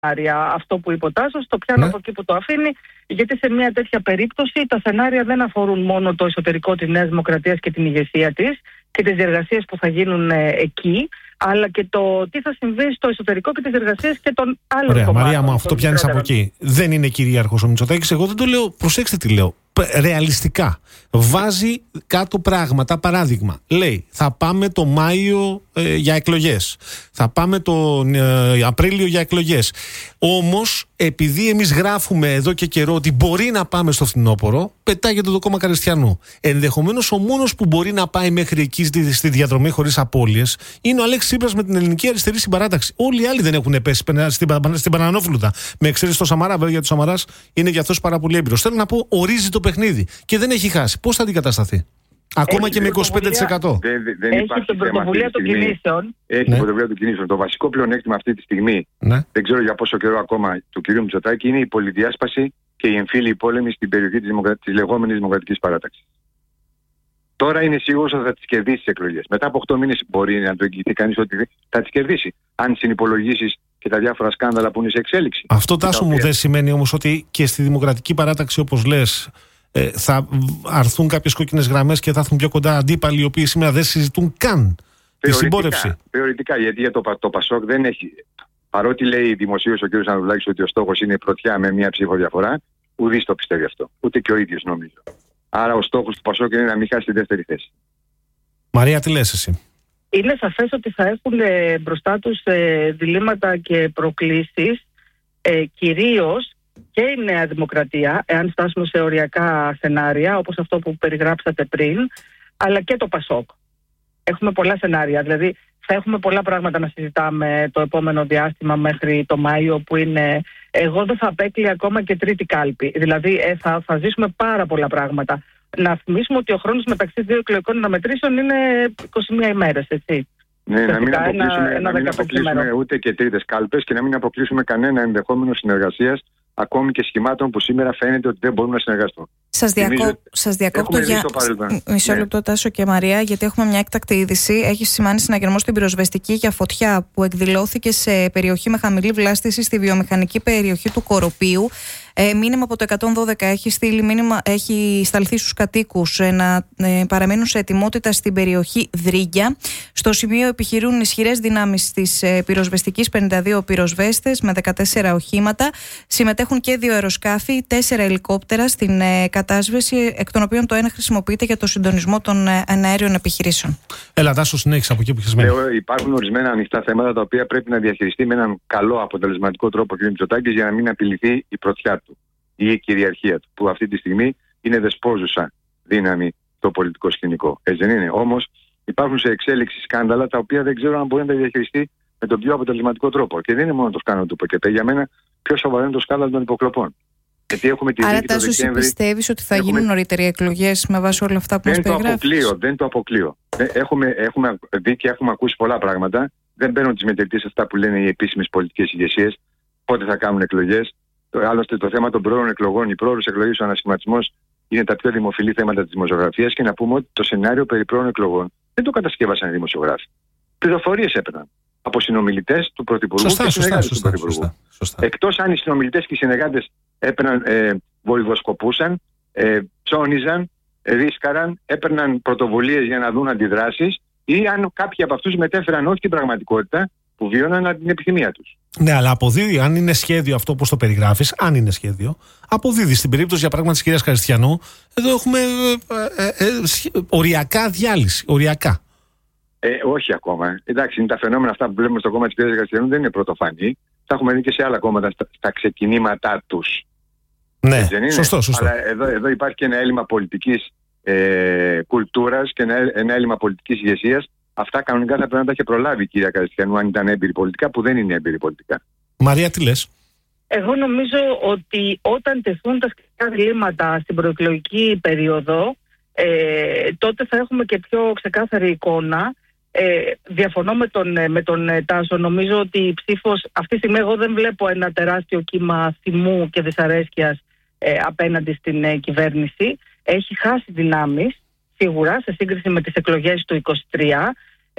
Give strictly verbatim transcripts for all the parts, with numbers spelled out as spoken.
αυτό που είπε ο Τάσος, το πιάνω ναι. από εκεί που το αφήνει, γιατί σε μια τέτοια περίπτωση τα σενάρια δεν αφορούν μόνο το εσωτερικό της Νέας Δημοκρατίας και την ηγεσία της και τις διεργασίες που θα γίνουν ε, εκεί, αλλά και το τι θα συμβεί στο εσωτερικό και τις διεργασίες και των άλλων Ωραία, κομμάτων. Μαρία μου, αυτό πιάνεις από εκεί. Δεν είναι κυρίαρχος ο Μητσοτάκης. Εγώ δεν το λέω, προσέξτε τι λέω. Ρεαλιστικά. Βάζει κάτω πράγματα. Παράδειγμα, λέει θα πάμε το Μάιο ε, για εκλογές. Θα πάμε τον ε, Απρίλιο για εκλογές. Όμως, επειδή εμείς γράφουμε εδώ και καιρό ότι μπορεί να πάμε στο φθινόπωρο, πετάγεται το κόμμα Καριστιανού. Ενδεχομένως ο μόνος που μπορεί να πάει μέχρι εκεί στη, στη διαδρομή χωρίς απώλειες είναι ο Αλέξης Τσίπρας με την Ελληνική Αριστερή Συμπαράταξη. Όλοι οι άλλοι δεν έχουν πέσει στην, στην Πανανόφλουτα. Με εξαίρεση το Σαμαρά, βέβαια, γιατί ο Σαμαράς είναι για αυτός πάρα πολύ έμπειρος. Θέλω να πω, ορίζει το παιχνίδι και δεν έχει χάσει. Πώς θα αντικατασταθεί? Ακόμα έχει και με είκοσι πέντε τοις εκατό. Δεν, δεν έχει την πρωτοβουλία των κινήσεων. Έχει ναι. την πρωτοβουλία των κινήσεων. Το βασικό πλεονέκτημα αυτή τη στιγμή, ναι. δεν ξέρω για πόσο καιρό ακόμα, του κ. Μητσοτάκη είναι η πολυδιάσπαση και η εμφύλιη πόλεμη στην περιοχή της, δημοκρα... της λεγόμενης Δημοκρατικής Παράταξης. Τώρα είναι σίγουρος ότι θα τις κερδίσει τις εκλογές. Μετά από οκτώ μήνες μπορεί να το εγγυηθεί κανείς ότι θα τις κερδίσει. Αν συνυπολογίσεις και τα διάφορα σκάνδαλα που είναι σε εξέλιξη. Αυτό, Τάσο μου, δεν σημαίνει όμως ότι και στη Δημοκρατική Παράταξη, όπως λες, ε, θα αρθούν κάποιες κόκκινες γραμμές και θα έρθουν πιο κοντά αντίπαλοι οι οποίοι σήμερα δεν συζητούν καν τη συμπόρευση? Θεωρητικά, γιατί για το, το Πασόκ δεν έχει. Παρότι λέει δημοσίως ο κ. Ανδρουλάκης ότι ο στόχος είναι η πρωτιά με μία ψήφο διαφορά, ουδής το πιστεύει αυτό. Ούτε και ο ίδιος νομίζω. Άρα ο στόχος του Πασόκ είναι να μην χάσει τη δεύτερη θέση. Μαρία, τι λες εσύ? Είναι σαφές ότι θα έχουν ε, μπροστά τους ε, διλήμματα και προκλήσεις, ε, κυρίως και η Νέα Δημοκρατία, εάν φτάσουμε σε οριακά σενάρια, όπως αυτό που περιγράψατε πριν, αλλά και το Πασόκ. Έχουμε πολλά σενάρια, δηλαδή θα έχουμε πολλά πράγματα να συζητάμε το επόμενο διάστημα μέχρι το Μάιο, που είναι, εγώ δεν θα απέκλει ακόμα και τρίτη κάλπη. Δηλαδή ε, θα, θα ζήσουμε πάρα πολλά πράγματα. Να θυμίσουμε ότι ο χρόνος μεταξύ δύο εκλογικών αναμετρήσεων είναι είκοσι μία ημέρες, έτσι. Ναι, να μην αποκλείσουμε, ένα, ένα να μην αποκλείσουμε ούτε και τρίτες κάλπες και να μην αποκλείσουμε κανένα ενδεχόμενο συνεργασίας, ακόμη και σχημάτων που σήμερα φαίνεται ότι δεν μπορούν να συνεργαστούν. Σας, διακό... Σας διακόπτω για μισό λεπτό, ναι. Τάσο και Μαρία, γιατί έχουμε μια έκτακτη είδηση. Έχει σημάνει συναγερμό στην πυροσβεστική για φωτιά που εκδηλώθηκε σε περιοχή με χαμηλή βλάστηση στη βιομηχανική περιοχή του Κοροπίου. Ε, μήνυμα από το εκατόν δώδεκα έχει στείλει μήνυμα, έχει σταλθεί στους κατοίκους ε, να ε, παραμένουν σε ετοιμότητα στην περιοχή Δρύγκια. Στο σημείο επιχειρούν ισχυρές δυνάμεις της ε, πυροσβεστικής, πενήντα δύο πυροσβέστες με δεκατέσσερα οχήματα. Συμμετέχουν και δύο αεροσκάφη, τέσσερα ελικόπτερα στην ε, κατάσβεση, εκ των οποίων το ένα χρησιμοποιείται για το συντονισμό των ε, αέριων επιχειρήσεων. Έλα, Τάσο, συνέχισε από εκεί που έχεις μένει. Υπάρχουν ορισμένα ανοιχτά θέματα τα οποία πρέπει να διαχειριστεί με έναν καλό αποτελεσματικό τρόπο ο κ. Μητσοτάκης για να μην απειληθεί η πρωτιά του ή η κυριαρχία του, που αυτή τη στιγμή είναι δεσπόζουσα δύναμη στο πολιτικό σκηνικό. Έτσι δεν είναι? Όμως υπάρχουν σε εξέλιξη σκάνδαλα τα οποία δεν ξέρω αν μπορεί να τα διαχειριστεί με τον πιο αποτελεσματικό τρόπο. Και δεν είναι μόνο το σκάνδαλο του ΠΚΠ. Για μένα πιο σοβαρό είναι το σκάνδαλο των υποκλοπών. Γιατί έχουμε τη Άρα, Τάσο, εσύ πιστεύεις ότι θα έχουμε... γίνουν νωρίτεροι εκλογές με βάση όλα αυτά που μας περιγράφεις? Δεν το αποκλείω. Έχουμε, έχουμε δει και έχουμε ακούσει πολλά πράγματα. Δεν μπαίνουν τις μετρητές αυτά που λένε οι επίσημες πολιτικές ηγεσίες. Πότε θα κάνουν εκλογές. Άλλωστε, το θέμα των πρόωρων εκλογών, οι πρόωρες εκλογές, ο ανασχηματισμός είναι τα πιο δημοφιλή θέματα της δημοσιογραφίας. Και να πούμε ότι το σενάριο περί πρόωρων εκλογών δεν το κατασκεύασαν οι δημοσιογράφοι. Πληροφορίες έπαιρναν από συνομιλητές του Πρωθυπουργού σωστά, και συνεργάτες του Πρωθυπουργού. Εκτός αν οι συνομιλητές και οι συνεργάτες έπαιρναν, ε, βολιδοσκοπούσαν, ε, ψώνιζαν, ε, ρίσκαραν, έπαιρναν πρωτοβουλίες για να δουν αντιδράσεις, ή αν κάποιοι από αυτούς μετέφεραν όχι την πραγματικότητα που βιώναν την επιθυμία τους. Ναι, αλλά αποδίδει, αν είναι σχέδιο αυτό όπως το περιγράφεις, αν είναι σχέδιο, αποδίδει. Στην περίπτωση, για παράδειγμα, της κυρίας Καριστιανού, εδώ έχουμε ε, ε, ε, οριακά διάλυση. Οριακά. Ε, όχι ακόμα. Εντάξει, είναι τα φαινόμενα αυτά που βλέπουμε στο κόμμα της κυρίας Καριστιανού, δεν είναι πρωτοφανή. Τα έχουμε δει και σε άλλα κόμματα στα, στα ξεκινήματά τους. Ναι, σωστό, σωστό. Αλλά εδώ, εδώ υπάρχει και ένα έλλειμμα πολιτικής ε, κουλτούρας και ένα, ένα έλλειμμα πολιτικής ηγεσίας. Αυτά κανονικά θα πρέπει να τα είχε προλάβει η κυρία Καριστιανού, αν ήταν έμπειρη πολιτικά, που δεν είναι έμπειρη πολιτικά. Μαρία, τι λες? Εγώ νομίζω ότι όταν τεθούν τα σχετικά διλήμματα στην προεκλογική περίοδο, ε, τότε θα έχουμε και πιο ξεκάθαρη εικόνα. Ε, διαφωνώ με τον, με τον Τάσο. Νομίζω ότι η ψήφος, αυτή τη στιγμή εγώ δεν βλέπω ένα τεράστιο κύμα θυμού και δυσαρέσκειας ε, απέναντι στην ε, κυβέρνηση. Έχει χάσει δυνάμεις, σίγουρα, σε σύγκριση με τις εκλογές του είκοσι τρία.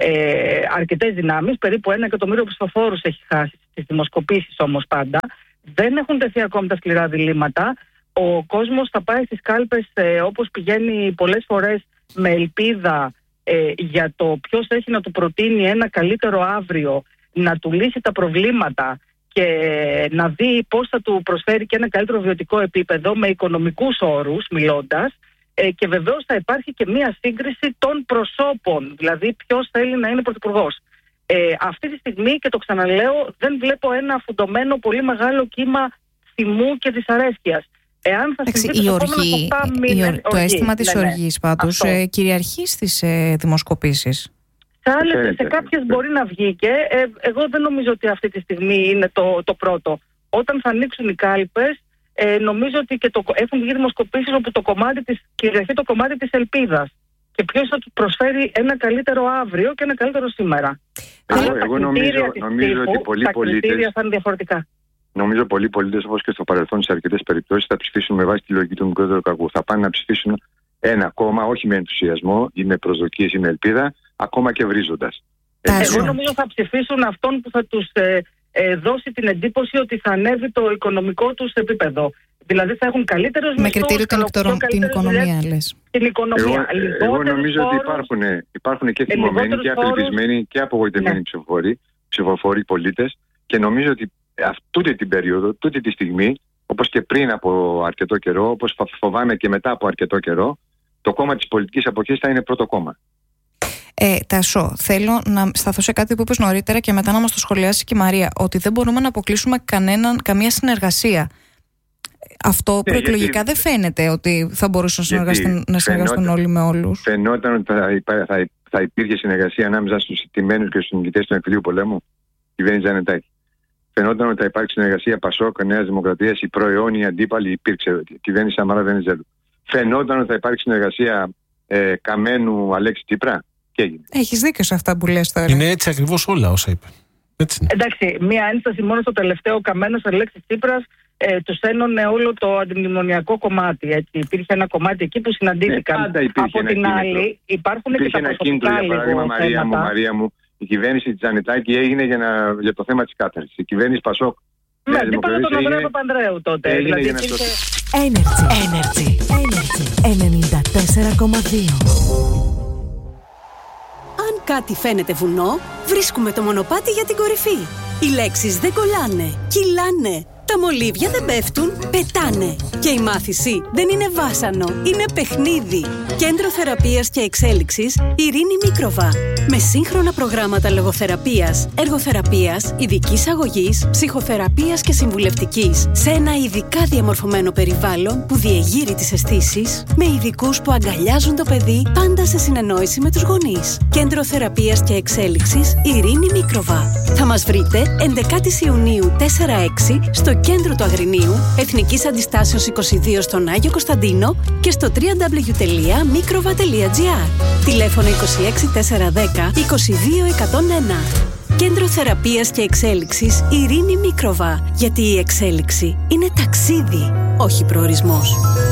ε, αρκετές δυνάμεις, περίπου ένα εκατομμύριο ψηφοφόρους έχει χάσει στις δημοσκοπήσεις όμως πάντα. Δεν έχουν τεθεί ακόμη τα σκληρά διλήμματα. Ο κόσμος θα πάει στις κάλπες ε, όπως πηγαίνει πολλές φορές, με ελπίδα ε, για το ποιος έχει να του προτείνει ένα καλύτερο αύριο, να του λύσει τα προβλήματα και να δει πώς θα του προσφέρει και ένα καλύτερο βιωτικό επίπεδο με οικονομικούς όρους μιλώντας, ε, και βεβαίως θα υπάρχει και μία σύγκριση των προσώπων, δηλαδή ποιος θέλει να είναι πρωθυπουργός. Ε, αυτή τη στιγμή, και το ξαναλέω, δεν βλέπω ένα φουντωμένο πολύ μεγάλο κύμα θυμού και δυσαρέσκειας. Εάν θα η οργή, μήνες, η, το οργή, αίσθημα της ναι, οργής πάντως ε, κυριαρχεί στις ε, δημοσκοπήσεις. Σε, άλλες, σε κάποιες μπορεί να βγει και ε, εγώ δεν νομίζω ότι αυτή τη στιγμή είναι το, το πρώτο. Όταν θα ανοίξουν οι κάλπες, ε, νομίζω ότι και το, έχουν βγει δημοσκοπήσεις όπου το κομμάτι της, κυριαρχεί το κομμάτι της ελπίδας. Και ποιος θα του προσφέρει ένα καλύτερο αύριο και ένα καλύτερο σήμερα. Εγώ, εγώ νομίζω, νομίζω ότι πολλοί πολίτες θα είναι διαφορετικά. Νομίζω πολλοί πολίτες, όπως και στο παρελθόν σε αρκετές περιπτώσεις, θα ψηφίσουν με βάση τη λογική του μικρότερου κακού. Θα πάνε να ψηφίσουν ένα κόμμα, όχι με ενθουσιασμό ή με προσδοκίες ή με ελπίδα, ακόμα και βρίζοντας. Εγώ νομίζω θα ψηφίσουν αυτόν που θα τους ε, ε, δώσει την εντύπωση ότι θα ανέβει το οικονομικό τους επίπεδο. Δηλαδή θα έχουν καλύτερους μισθούς. Με κριτήριο την, εκτορο... την οικονομία, λες. Την οικονομία. Εγώ, εγώ νομίζω φόρους, ότι υπάρχουν, υπάρχουν και θυμωμένοι και απελπισμένοι και απογοητευμένοι ναι. ψηφοφόροι, ψηφοφόροι πολίτες, και νομίζω ότι αυτή την περίοδο, τούτη τη στιγμή, όπως και πριν από αρκετό καιρό, όπως φοβάμαι και μετά από αρκετό καιρό, το κόμμα της πολιτικής αποχής θα είναι πρώτο κόμμα. Ε, Τάσο, θέλω να σταθώ σε κάτι που είπες νωρίτερα και μετά να μας το σχολιάσει και η Μαρία, ότι δεν μπορούμε να αποκλείσουμε κανέναν, καμία συνεργασία. Αυτό ναι, προεκλογικά γιατί, δεν φαίνεται ότι θα μπορούσαν συνεργαστούν, να συνεργαστούν όλοι με όλους. Φαινόταν ότι θα, υπά, θα, θα υπήρχε συνεργασία ανάμεσα στους ηττημένους και στους νικητές του εμφυλίου πολέμου, κυβέρνηση Τζανετάκη. Φαινόταν ότι θα υπάρξει συνεργασία Πασόκ, Νέας Δημοκρατίας, η προαιώνια αντίπαλη υπήρξε, κυβέρνηση Σαμαρά Βενιζέλου. Φαινόταν ότι θα υπάρξει συνεργασία ε, Καμένου Αλέξη Τσίπρα. Έχεις δίκιο σε αυτά που λες τώρα. Είναι έτσι ακριβώς όλα όσα είπε. Εντάξει, μία ένσταση μόνο στο τελευταίο, Καμένος Αλέξης Τσίπρας, ε, τους ένωνε όλο το αντιμνημονιακό κομμάτι. Έτσι. Υπήρχε ένα κομμάτι εκεί που συναντήθηκαν. Ναι, από την άλλη, υπάρχουν υπήρχε και τα ένα κίνητρο, για παράδειγμα, Μαρία μου, Μαρία μου, η κυβέρνηση της Τζανετάκη έγινε για, να, για το θέμα της κάθαρσης. Η κυβέρνηση Πασόκ. Ναι, αντίπαλο τον Ανδρέα Παπανδρέου τότε. Δηλαδή, για να Energy. Energy. Energy. ενενήντα τέσσερα κόμμα δύο. Αν κάτι φαίνεται βουνό, βρίσκουμε το μονοπάτι για την κορυφή. Οι λέξεις δεν κολλάνε, κυλάνε. Τα μολύβια δεν πέφτουν, πετάνε. Και η μάθηση δεν είναι βάσανο, είναι παιχνίδι. Κέντρο Θεραπείας και Εξέλιξης Ειρήνη Μίκροβα. Με σύγχρονα προγράμματα λογοθεραπείας, εργοθεραπείας, ειδικής αγωγής, ψυχοθεραπείας και συμβουλευτικής. Σε ένα ειδικά διαμορφωμένο περιβάλλον που διεγείρει τις αισθήσεις, με ειδικούς που αγκαλιάζουν το παιδί, πάντα σε συνεννόηση με τους γονείς. Κέντρο Θεραπείας και Εξέλιξης Ειρήνη Μίκροβα. Θα μας βρείτε έντεκα Ιουνίου τέσσερα έξι στο κέντρο του Αγρινίου, Εθνικής Αντιστάσεως είκοσι δύο στον Άγιο Κωνσταντίνο και στο double-u double-u double-u τελεία mikrova τελεία gr. Τηλέφωνο είκοσι έξι τετρακόσια δέκα είκοσι δύο εκατόν ένα. Κέντρο Θεραπείας και Εξέλιξης Ειρήνη Μίκροβα. Γιατί η εξέλιξη είναι ταξίδι, όχι προορισμός.